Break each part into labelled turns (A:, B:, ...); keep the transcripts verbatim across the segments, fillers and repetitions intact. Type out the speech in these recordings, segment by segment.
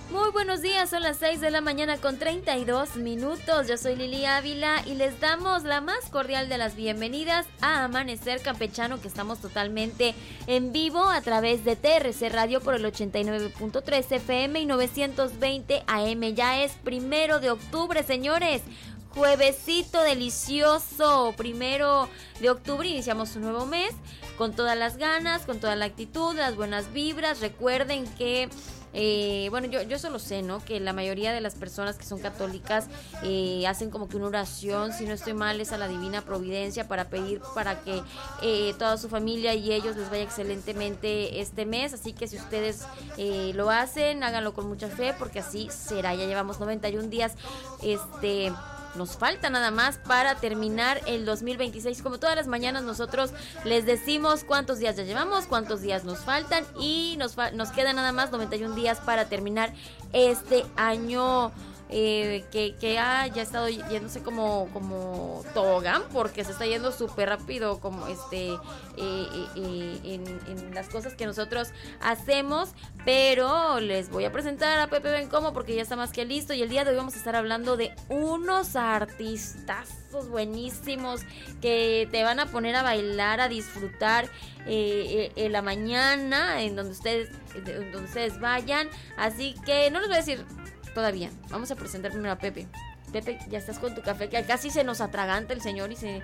A: Muy buenos días, son las seis de la mañana con treinta y dos minutos. Yo soy Lili Ávila y les damos la más cordial de las bienvenidas a Amanecer Campechano, que estamos totalmente en vivo a través de T R C Radio por el ochenta y nueve punto tres F M y novecientos veinte A M. Ya es primero de octubre, señores. Juevesito delicioso, primero de octubre, iniciamos un nuevo mes con todas las ganas, con toda la actitud, las buenas vibras. Recuerden que Eh, bueno, yo, yo solo sé, ¿no? Que la mayoría de las personas que son católicas eh, hacen como que una oración, si no estoy mal, es a la Divina Providencia para pedir para que eh, toda su familia y ellos les vaya excelentemente este mes. Así que si ustedes eh, lo hacen, háganlo con mucha fe, porque así será. Ya llevamos noventa y un días, este... Nos falta nada más para terminar el dos mil veintiséis. Como todas las mañanas nosotros les decimos cuántos días ya llevamos, cuántos días nos faltan y nos, fa- nos quedan nada más noventa y un días para terminar este año eh, que, que ha ya estado yéndose como, como tobogán, porque se está yendo súper rápido como este eh, eh, eh, en, en las cosas que nosotros hacemos. Pero les voy a presentar a Pepe Bencomo porque ya está más que listo, y el día de hoy vamos a estar hablando de unos artistazos buenísimos que te van a poner a bailar, a disfrutar eh, eh, en la mañana en donde ustedes, en donde ustedes vayan. Así que no les voy a decir todavía, vamos a presentar primero a Pepe. Pepe, ya estás con tu café, que casi se nos atraganta el señor y se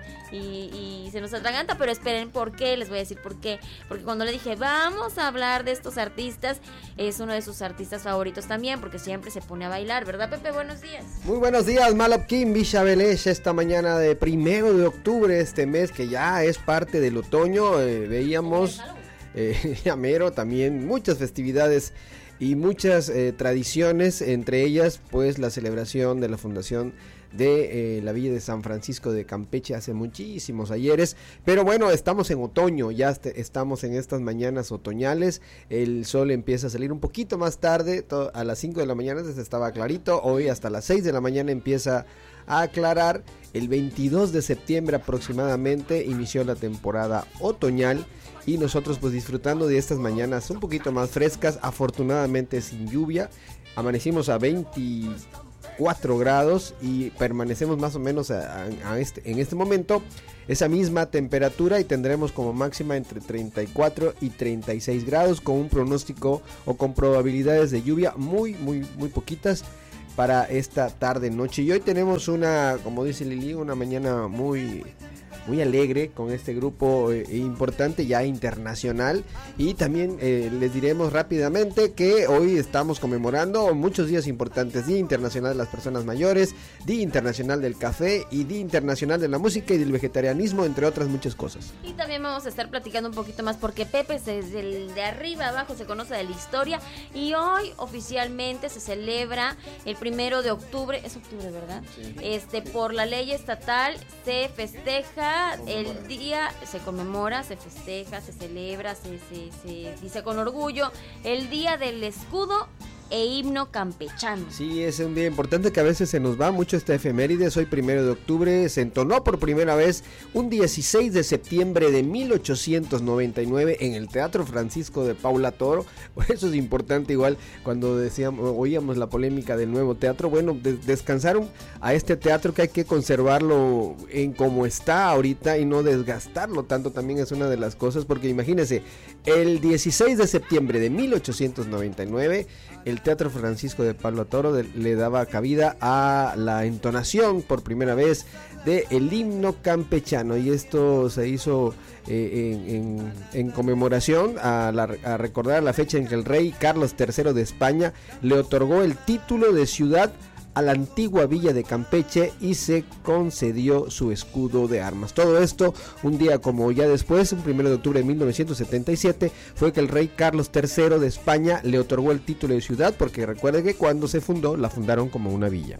A: y, y se nos atraganta, pero esperen, ¿por qué? Les voy a decir por qué. Porque cuando le dije, vamos a hablar de estos artistas, es uno de sus artistas favoritos también, porque siempre se pone a bailar, ¿verdad, Pepe? Buenos días.
B: Muy buenos días, Malopkin, Villa Belech, esta mañana de primero de octubre, este mes que ya es parte del otoño. Eh, veíamos, eh, llamero, también muchas festividades y muchas eh, tradiciones, entre ellas pues la celebración de la fundación de eh, la Villa de San Francisco de Campeche hace muchísimos ayeres. Pero bueno, estamos en otoño, ya est- estamos en estas mañanas otoñales. El sol empieza a salir un poquito más tarde, to- a las cinco de la mañana desde estaba clarito, hoy hasta las seis de la mañana empieza a aclarar. El veintidós de septiembre aproximadamente inició la temporada otoñal y nosotros pues disfrutando de estas mañanas un poquito más frescas, afortunadamente sin lluvia. Amanecimos a veinticuatro grados y permanecemos más o menos a, a este, en este momento esa misma temperatura, y tendremos como máxima entre treinta y cuatro y treinta y seis grados, con un pronóstico o con probabilidades de lluvia muy muy muy poquitas para esta tarde noche. Y hoy tenemos una, como dice Lili, una mañana muy muy alegre con este grupo eh, importante ya internacional. Y también eh, les diremos rápidamente que hoy estamos conmemorando muchos días importantes: Día Internacional de las Personas Mayores, Día Internacional del Café y Día Internacional de la Música y del Vegetarianismo, entre otras muchas cosas.
A: Y también vamos a estar platicando un poquito más, porque Pepe desde el de arriba abajo se conoce de la historia, y hoy oficialmente se celebra el primero de octubre, es octubre, ¿verdad? Sí. Este, por la ley estatal se festeja el día, se conmemora, se festeja, se celebra, se, se, se dice con orgullo, el Día del Escudo e Himno Campechano.
B: Sí, es un día importante que a veces se nos va mucho esta efeméride. Hoy primero de octubre se entonó por primera vez un dieciséis de septiembre de mil ochocientos noventa y nueve en el Teatro Francisco de Paula Toro. Por eso es importante, igual cuando decíamos, oíamos la polémica del nuevo teatro, bueno, de- descansaron a este teatro, que hay que conservarlo en como está ahorita y no desgastarlo tanto, también es una de las cosas, porque imagínense, el dieciséis de septiembre de mil ochocientos noventa y nueve el Teatro Francisco de Paula Toro de, le daba cabida a la entonación por primera vez de el himno campechano, y esto se hizo eh, en, en, en conmemoración a, la, a recordar la fecha en que el rey Carlos tercero de España le otorgó el título de ciudad a la antigua villa de Campeche y se concedió su escudo de armas. Todo esto un día como ya después, un primero de octubre de mil novecientos setenta y siete, fue que el rey Carlos tercero de España le otorgó el título de ciudad, porque recuerde que cuando se fundó la fundaron como una villa.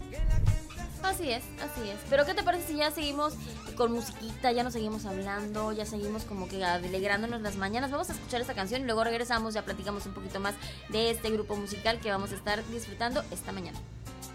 A: Así es, así es. Pero ¿qué te parece si ya seguimos con musiquita, ya nos seguimos hablando, ya seguimos como que alegrándonos las mañanas? Vamos a escuchar esta canción y luego regresamos, ya platicamos un poquito más de este grupo musical que vamos a estar disfrutando esta mañana.